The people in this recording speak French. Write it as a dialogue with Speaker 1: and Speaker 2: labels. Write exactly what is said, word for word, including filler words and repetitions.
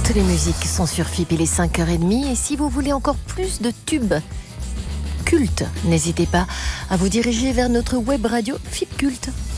Speaker 1: Toutes les musiques sont sur F I P, il est cinq heures trente. Et si vous voulez encore plus de tubes cultes, n'hésitez pas à vous diriger vers notre web radio F I P Culte.